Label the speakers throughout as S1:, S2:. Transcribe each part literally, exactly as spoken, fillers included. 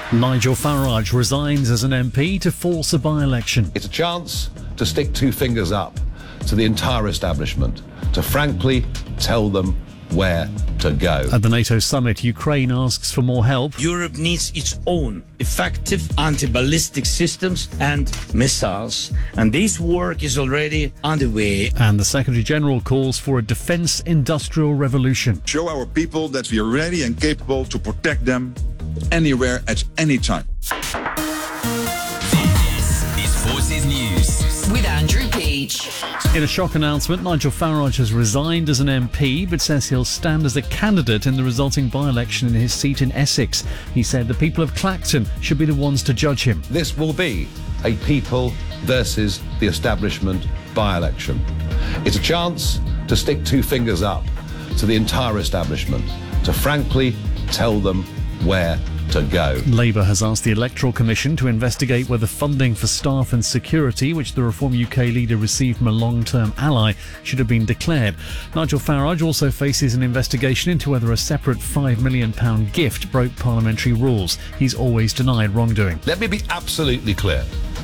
S1: Nigel Farage resigns as an M P to force a by-election.
S2: It's a chance to stick two fingers up to the entire establishment, to frankly tell them where to go.
S1: At the NATO summit, Ukraine asks for more help.
S3: Europe needs its own effective anti-ballistic systems and missiles, and this work is already underway.
S1: And the Secretary-General calls for a defence industrial revolution.
S4: Show our people that we are ready and capable to protect them anywhere at any time.
S5: This is Forces News
S6: with Andrew Peach.
S1: In a shock announcement, Nigel Farage has resigned as an M P but says he'll stand as a candidate in the resulting by-election in his seat in Essex. He said the people of Clacton should be the ones to judge him.
S2: This will be a people versus the establishment by-election. It's a chance to stick two fingers up to the entire establishment, to frankly tell them where to go.
S1: Labour has asked the Electoral Commission to investigate whether funding for staff and security, which the Reform U K leader received from a long-term ally, should have been declared. Nigel Farage also faces an investigation into whether a separate five million pounds gift broke parliamentary rules. He's always denied wrongdoing.
S2: Let me be absolutely clear.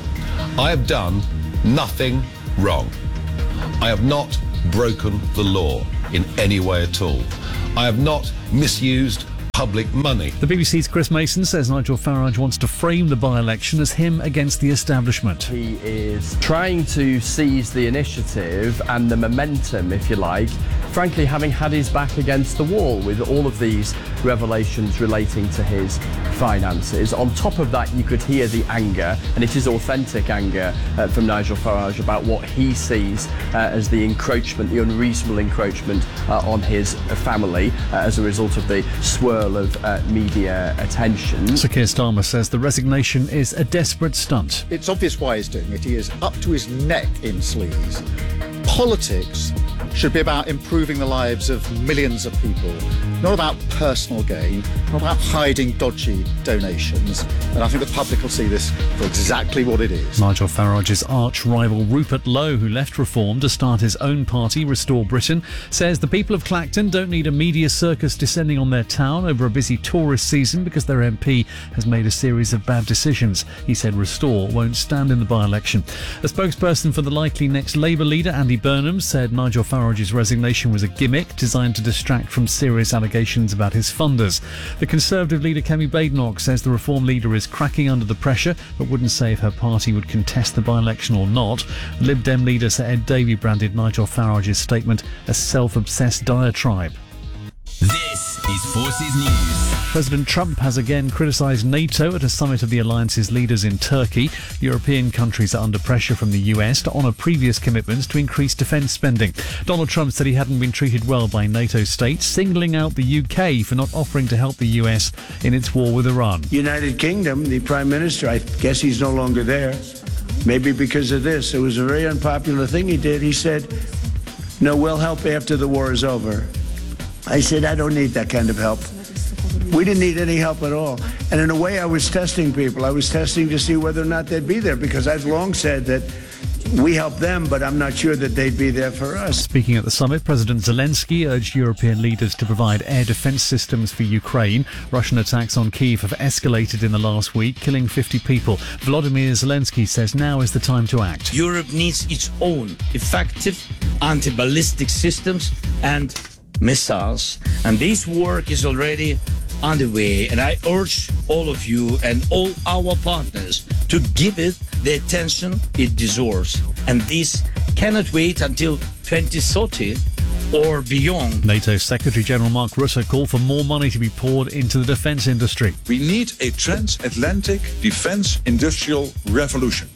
S2: I have done nothing wrong. I have not broken the law in any way at all. I have not misused public money.
S1: The B B C's Chris Mason says Nigel Farage wants to frame the by-election as him against the establishment.
S7: He is trying to seize the initiative and the momentum, if you like, frankly having had his back against the wall with all of these revelations relating to his finances. On top of that, you could hear the anger, and it is authentic anger uh, from Nigel Farage about what he sees uh, as the encroachment, the unreasonable encroachment uh, on his family uh, as a result of the swirl of uh, media attention.
S1: Sir Keir Starmer says the resignation is a desperate stunt.
S8: It's obvious why he's doing it. He is up to his neck in sleaze. Politics should be about improving the lives of millions of people, not about personal gain, not about hiding dodgy donations. And I think the public will see this for exactly what it is.
S1: Nigel Farage's arch-rival Rupert Lowe, who left Reform to start his own party, Restore Britain, says the people of Clacton don't need a media circus descending on their town over a busy tourist season because their M P has made a series of bad decisions. He said Restore won't stand in the by-election. A spokesperson for the likely next Labour leader, Andy Burnham, said Nigel Farage's resignation was a gimmick designed to distract from serious allegations about his funders. The Conservative leader, Kemi Badenoch, says the Reform leader is cracking under the pressure but wouldn't say if her party would contest the by-election or not. Lib Dem leader Sir Ed Davey branded Nigel Farage's statement a self-obsessed diatribe.
S5: This is Forces News.
S1: President Trump has again criticised NATO at a summit of the alliance's leaders in Turkey. European countries are under pressure from the U S to honour previous commitments to increase defence spending. Donald Trump said he hadn't been treated well by NATO states, singling out the U K for not offering to help the U S in its war with Iran.
S9: United Kingdom, the Prime Minister, I guess he's no longer there. Maybe because of this. It was a very unpopular thing he did. He said, no, we'll help after the war is over. I said, I don't need that kind of help. We didn't need any help at all. And in a way, I was testing people. I was testing to see whether or not they'd be there, because I've long said that we help them, but I'm not sure that they'd be there for us.
S1: Speaking at the summit, President Zelensky urged European leaders to provide air defence systems for Ukraine. Russian attacks on Kyiv have escalated in the last week, killing fifty people. Volodymyr Zelensky says now is the time to act.
S3: Europe needs its own effective anti-ballistic systems and missiles, and this work is already underway, and I urge all of you and all our partners to give it the attention it deserves, and this cannot wait until twenty thirty or beyond.
S1: NATO Secretary-General Mark Rutte called for more money to be poured into the defence industry.
S4: We need a transatlantic defense industrial revolution.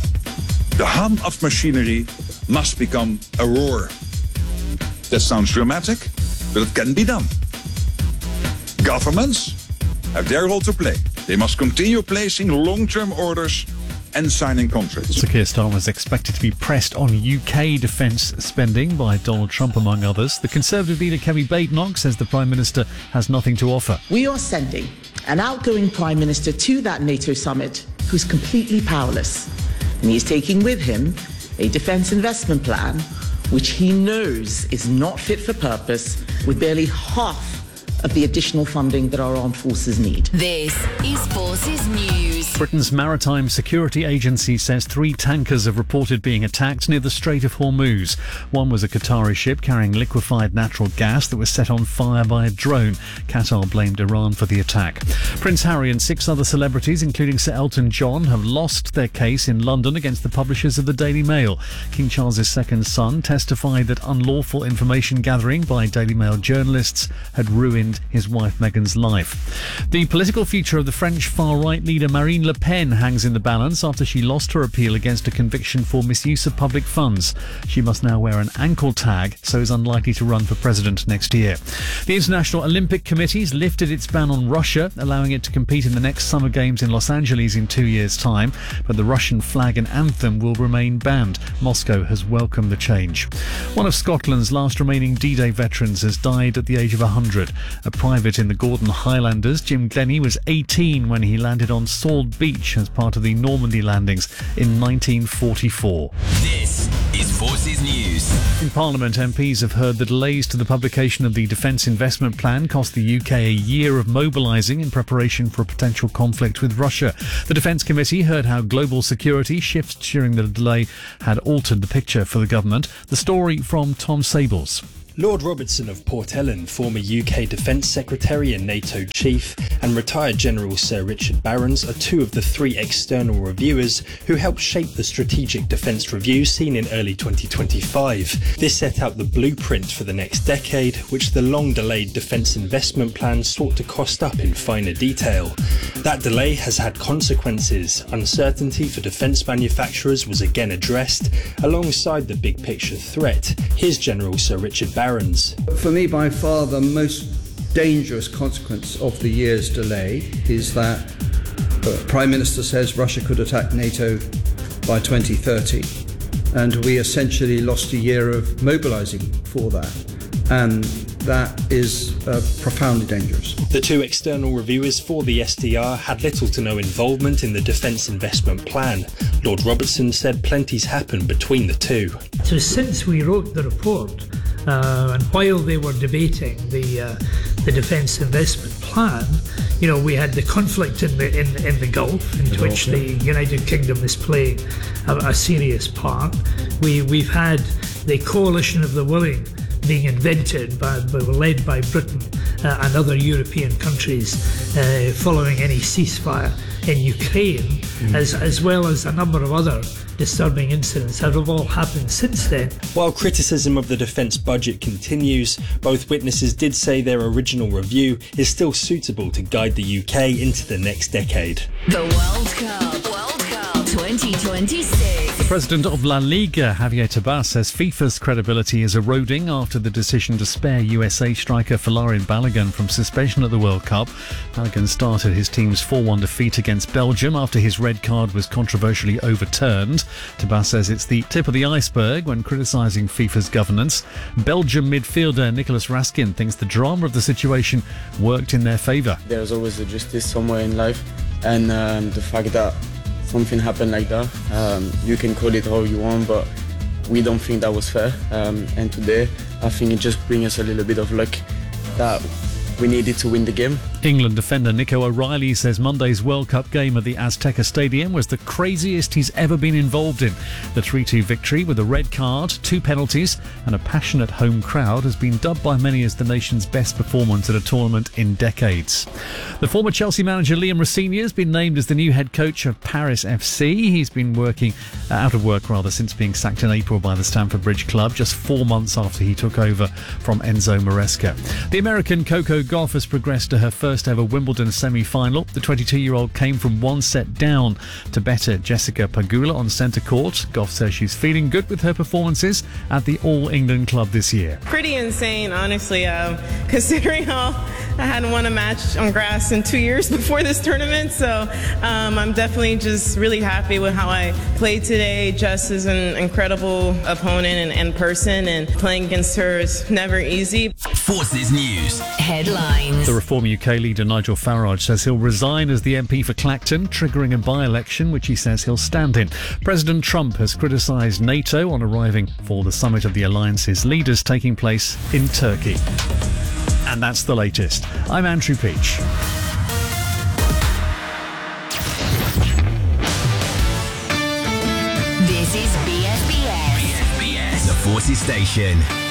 S4: The hum of machinery must become a roar. That sounds dramatic, but it can be done. Governments have their role to play. They must continue placing long-term orders and signing contracts.
S1: Sir Keir Starmer is expected to be pressed on U K defence spending by Donald Trump, among others. The Conservative leader, Kemi Badenoch, says the Prime Minister has nothing to offer.
S10: We are sending an outgoing Prime Minister to that NATO summit who's completely powerless. And he's taking with him a defence investment plan which he knows is not fit for purpose, with barely half of the additional funding that our armed forces need.
S6: This is Forces News.
S1: Britain's Maritime Security Agency says three tankers have reported being attacked near the Strait of Hormuz. One was a Qatari ship carrying liquefied natural gas that was set on fire by a drone. Qatar blamed Iran for the attack. Prince Harry and six other celebrities, including Sir Elton John, have lost their case in London against the publishers of the Daily Mail. King Charles's second son testified that unlawful information gathering by Daily Mail journalists had ruined his wife Meghan's life. The political future of the French far-right leader Marine Le Pen hangs in the balance after she lost her appeal against a conviction for misuse of public funds. She must now wear an ankle tag, so is unlikely to run for president next year. The International Olympic Committee's lifted its ban on Russia, allowing it to compete in the next Summer Games in Los Angeles in two years' time, but the Russian flag and anthem will remain banned. Moscow has welcomed the change. One of Scotland's last remaining D-Day veterans has died at the age of one hundred. A private in the Gordon Highlanders, Jim Glennie, was eighteen when he landed on Salt Beach as part of the Normandy landings in nineteen forty-four.
S5: This is Forces News.
S1: In Parliament, M Ps have heard the delays to the publication of the Defence Investment Plan cost the U K a year of mobilising in preparation for a potential conflict with Russia. The Defence Committee heard how global security shifts during the delay had altered the picture for the government. The story from Tom Sables.
S11: Lord Robertson of Port Ellen, former U K Defence Secretary and NATO Chief, and retired General Sir Richard Barrons are two of the three external reviewers who helped shape the Strategic Defence Review seen in early twenty twenty-five. This set out the blueprint for the next decade, which the long-delayed Defence Investment Plan sought to cost up in finer detail. That delay has had consequences. Uncertainty for defence manufacturers was again addressed, alongside the big picture threat. Here's General Sir Richard Barrons.
S12: For me, by far the most dangerous consequence of the year's delay is that the Prime Minister says Russia could attack NATO by twenty thirty, and we essentially lost a year of mobilising for that, and that is uh, profoundly dangerous.
S11: The two external reviewers for the S D R had little to no involvement in the Defence Investment Plan. Lord Robertson said plenty's happened between the two.
S13: So since we wrote the report, Uh, and while they were debating the uh, the defence investment plan, you know, we had the conflict in the in, in the Gulf, in the which Gulf, yeah. the United Kingdom is playing a, a serious part. We we've had the coalition of the willing being invented by, by led by Britain uh, and other European countries uh, following any ceasefire in Ukraine, mm. as as well as a number of other disturbing incidents that have all happened since then.
S11: While criticism of the defence budget continues, both witnesses did say their original review is still suitable to guide the U K into the next decade.
S6: The World Cup, World Cup twenty twenty-six.
S1: The president of La Liga, Javier Tebas, says FIFA's credibility is eroding after the decision to spare U S A striker Folarin Balogun from suspension at the World Cup. Balogun started his team's four one defeat against Belgium after his red card was controversially overturned. Tebas says it's the tip of the iceberg when criticising FIFA's governance. Belgium midfielder Nicolas Raskin thinks the drama of the situation worked in their favour.
S14: There's always a justice somewhere in life, and um, the fact that something happened like that, um, you can call it how you want, but we don't think that was fair. Um, and today, I think it just brings us a little bit of luck that we needed to win the game.
S1: England defender Nico O'Reilly says Monday's World Cup game at the Azteca Stadium was the craziest he's ever been involved in. The three two victory with a red card, two penalties and a passionate home crowd has been dubbed by many as the nation's best performance at a tournament in decades. The former Chelsea manager Liam Rosenior has been named as the new head coach of Paris F C. He's been working uh, out of work rather since being sacked in April by the Stamford Bridge club, just four months after he took over from Enzo Maresca. The American Coco Gauff has progressed to her first First ever Wimbledon semi-final. The twenty-two-year-old came from one set down to better Jessica Pegula on centre court. Gauff says she's feeling good with her performances at the All England club this year.
S15: Pretty insane, honestly, um, considering how I hadn't won a match on grass in two years before this tournament. So um, I'm definitely just really happy with how I played today. Jess is an incredible opponent and, and person, and playing against her is never easy.
S5: Forces News.
S6: Headlines.
S1: The Reform U K leader Nigel Farage says he'll resign as the M P for Clacton, triggering a by-election which he says he'll stand in. President Trump has criticised NATO on arriving for the summit of the alliance's leaders taking place in Turkey. And that's the latest. I'm Andrew Peach.
S6: This is B S B S.
S5: B S B S, the Forces Station.